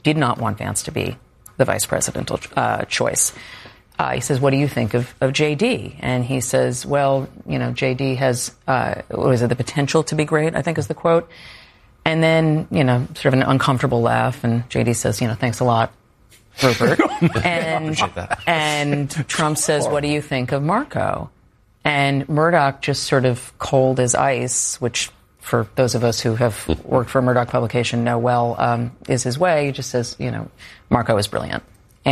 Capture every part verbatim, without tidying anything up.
did not want Vance to be the vice presidential uh, choice. Uh, he says, what do you think of, of J D? And he says, well, you know, J D has, uh, what was it, the potential to be great, I think is the quote. And then, you know, sort of an uncomfortable laugh. And J D says, you know, thanks a lot, Rupert. and, and Trump says, what do you think of Marco? And Murdoch just sort of cold as ice, which for those of us who have worked for a Murdoch publication know well, um, is his way. He just says, you know, Marco is brilliant.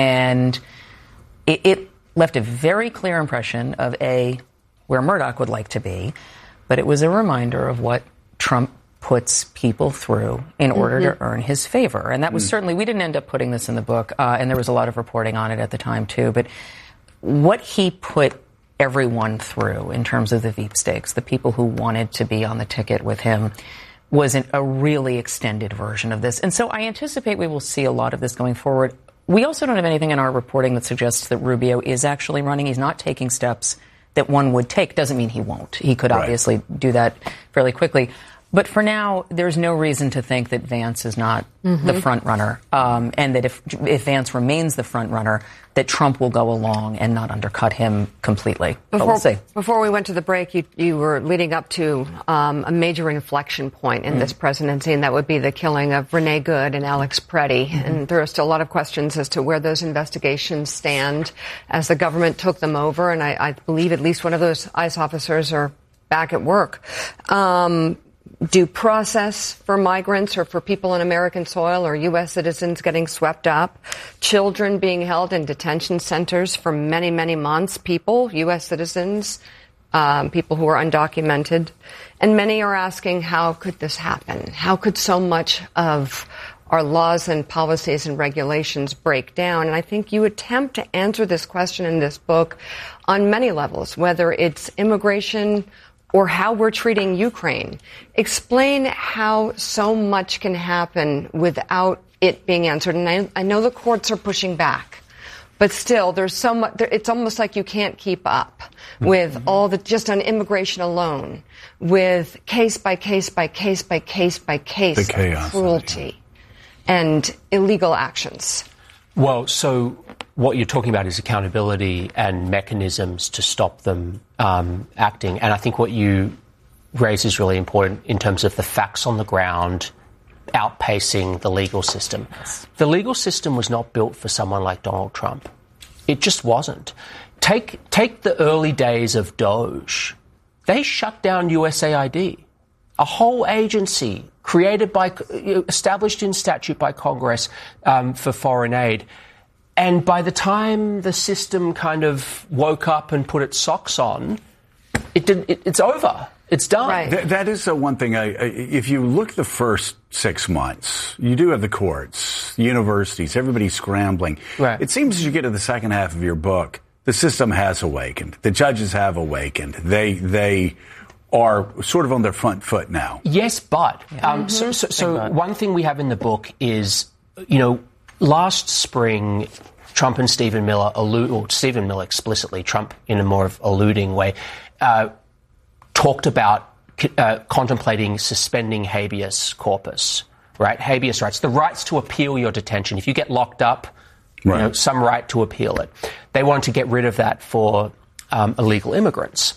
And it, it left a very clear impression of, A, where Murdoch would like to be, but it was a reminder of what Trump puts people through in order mm-hmm. to earn his favor. And that was mm. certainly, we didn't end up putting this in the book, uh, and there was a lot of reporting on it at the time, too. But what he put everyone through in terms of the sweepstakes, the people who wanted to be on the ticket with him, was an, a really extended version of this. And so I anticipate we will see a lot of this going forward. We also don't have anything in our reporting that suggests that Rubio is actually running. He's not taking steps that one would take. Doesn't mean he won't. He could right. obviously do that fairly quickly. But for now, there's no reason to think that Vance is not mm-hmm. the front runner, um, and that if if Vance remains the front runner, that Trump will go along and not undercut him completely. Before, we'll see. Before we went to the break, you, you were leading up to um, a major inflection point in mm-hmm. this presidency, and that would be the killing of Renee Good and Alex Preddy. Mm-hmm. And there are still a lot of questions as to where those investigations stand as the government took them over. And I, I believe at least one of those ICE officers are back at work. Um, due process for migrants or for people on American soil or U S citizens getting swept up, children being held in detention centers for many, many months, people, U S citizens, um, people who are undocumented. And many are asking, how could this happen? How could so much of our laws and policies and regulations break down? And I think you attempt to answer this question in this book on many levels, whether it's immigration or how we're treating Ukraine. Explain how so much can happen without it being answered. And I, I know the courts are pushing back, but still, there's so much. There, it's almost like you can't keep up with mm-hmm. all the just on immigration alone, with case by case by case by case by case the chaos, cruelty and illegal actions. Well, so what you're talking about is accountability and mechanisms to stop them um, acting. And I think what you raise is really important in terms of the facts on the ground outpacing the legal system. Yes. The legal system was not built for someone like Donald Trump. It just wasn't. Take, take the early days of DOGE. They shut down U S A I D, a whole agency created by, established in statute by Congress um, for foreign aid. And by the time the system kind of woke up and put its socks on, it did, it, it's over. It's done. Right. Th- that is the one thing. I, I, if you look the first six months, you do have the courts, the universities, everybody's scrambling. Right. It seems as you get to the second half of your book, the system has awakened. The judges have awakened. They they are sort of on their front foot now. Yes, but Yeah. um, Mm-hmm. so, so, so one thing we have in the book is, you know, last spring, Trump and Stephen Miller allude, or Stephen Miller explicitly, Trump in a more of alluding way, uh, talked about uh, contemplating suspending habeas corpus, right? Habeas rights, the rights to appeal your detention. If you get locked up, right. you know, some right to appeal it. They want to get rid of that for um, illegal immigrants.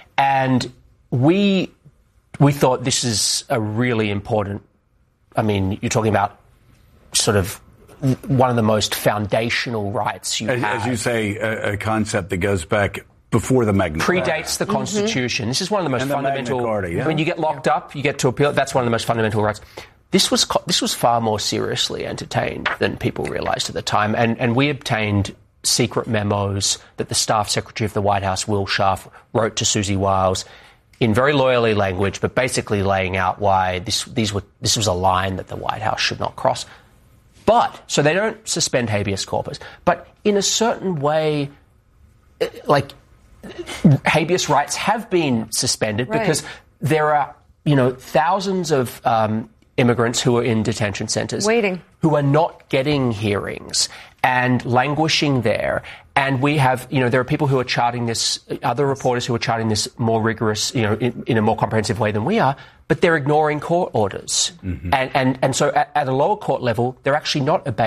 And we we thought this is a really important, I mean, you're talking about sort of one of the most foundational rights you as, have. As you say, a, a concept that goes back before the Magna Carta. Predates the Constitution. Mm-hmm. This is one of the most and fundamental. The Magna Carta, yeah. When you get locked up, you get to appeal. That's one of the most fundamental rights. This was this was far more seriously entertained than people realized at the time, and and we obtained secret memos that the staff secretary of the White House, Will Scharf, wrote to Susie Wiles in very lawyerly language, but basically laying out why this these were this was a line that the White House should not cross. But so they don't suspend habeas corpus, but in a certain way, like habeas rights have been suspended right. because there are, you know, thousands of um, immigrants who are in detention centers waiting, who are not getting hearings and languishing there. And we have, you know, there are people who are charting this, other reporters who are charting this more rigorous, you know, in, in a more comprehensive way than we are, but they're ignoring court orders. Mm-hmm. And, and, and so at, at a lower court level, they're actually not obeying